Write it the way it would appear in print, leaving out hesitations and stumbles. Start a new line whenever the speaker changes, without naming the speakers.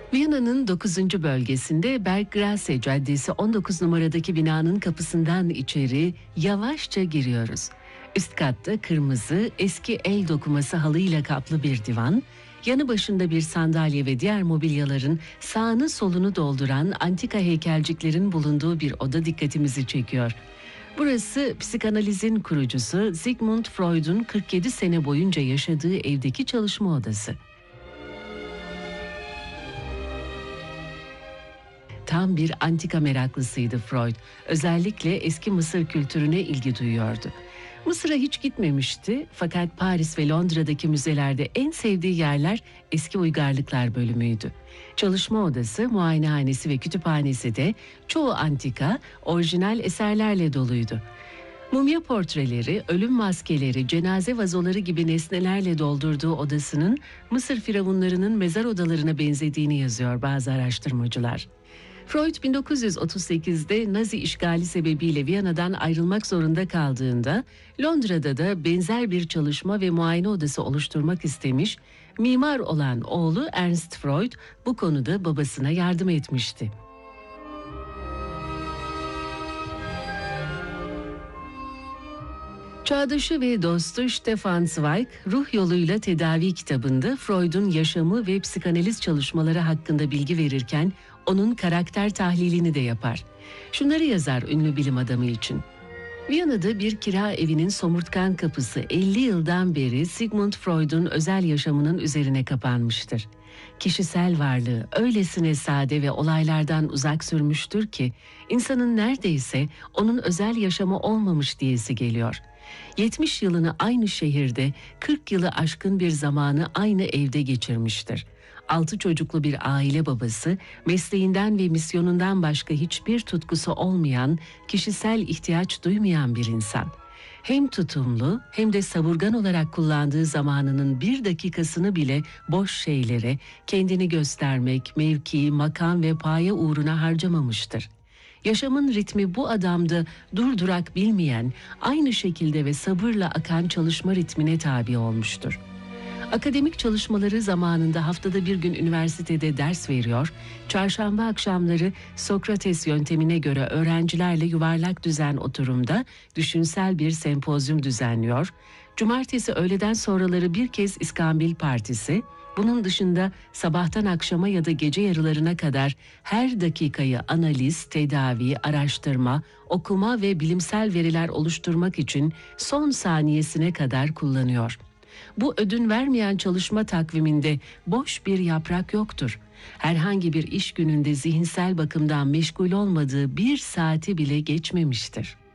Viyana'nın 9. bölgesinde Bergstraße Caddesi 19 numaradaki binanın kapısından içeri yavaşça giriyoruz. Üst katta kırmızı, eski el dokuması halıyla kaplı bir divan, yanı başında bir sandalye ve diğer mobilyaların sağını solunu dolduran antika heykelciklerin bulunduğu bir oda dikkatimizi çekiyor. Burası psikanalizin kurucusu Sigmund Freud'un 47 sene boyunca yaşadığı evdeki çalışma odası. Tam bir antika meraklısıydı Freud. Özellikle eski Mısır kültürüne ilgi duyuyordu. Mısır'a hiç gitmemişti fakat Paris ve Londra'daki müzelerde en sevdiği yerler eski uygarlıklar bölümüydü. Çalışma odası, muayenehanesi ve kütüphanesi de çoğu antika, orijinal eserlerle doluydu. Mumya portreleri, ölüm maskeleri, cenaze vazoları gibi nesnelerle doldurduğu odasının Mısır firavunlarının mezar odalarına benzediğini yazıyor bazı araştırmacılar. Freud 1938'de Nazi işgali sebebiyle Viyana'dan ayrılmak zorunda kaldığında Londra'da da benzer bir çalışma ve muayene odası oluşturmak istemiş, mimar olan oğlu Ernst Freud bu konuda babasına yardım etmişti. Çağdaşı ve dostu Stefan Zweig, Ruh Yoluyla Tedavi kitabında Freud'un yaşamı ve psikanaliz çalışmaları hakkında bilgi verirken onun karakter tahlilini de yapar. Şunları yazar ünlü bilim adamı için. Viyana'da bir kira evinin somurtkan kapısı 50 yıldan beri Sigmund Freud'un özel yaşamının üzerine kapanmıştır. Kişisel varlığı öylesine sade ve olaylardan uzak sürmüştür ki insanın neredeyse onun özel yaşamı olmamış diyesi geliyor. 70 yılını aynı şehirde, 40 yılı aşkın bir zamanı aynı evde geçirmiştir. 6 çocuklu bir aile babası, mesleğinden ve misyonundan başka hiçbir tutkusu olmayan, kişisel ihtiyaç duymayan bir insan. Hem tutumlu hem de savurgan olarak kullandığı zamanının bir dakikasını bile boş şeylere, kendini göstermek, mevki, makam ve paye uğruna harcamamıştır. Yaşamın ritmi bu adamda durdurak bilmeyen, aynı şekilde ve sabırla akan çalışma ritmine tabi olmuştur. Akademik çalışmaları zamanında haftada bir gün üniversitede ders veriyor, çarşamba akşamları Sokrates yöntemine göre öğrencilerle yuvarlak düzen oturumda düşünsel bir sempozyum düzenliyor, cumartesi öğleden sonraları bir kez İskambil Partisi, bunun dışında sabahtan akşama ya da gece yarılarına kadar her dakikayı analiz, tedavi, araştırma, okuma ve bilimsel veriler oluşturmak için son saniyesine kadar kullanıyor. Bu ödün vermeyen çalışma takviminde boş bir yaprak yoktur. Herhangi bir iş gününde zihinsel bakımdan meşgul olmadığı bir saati bile geçmemiştir.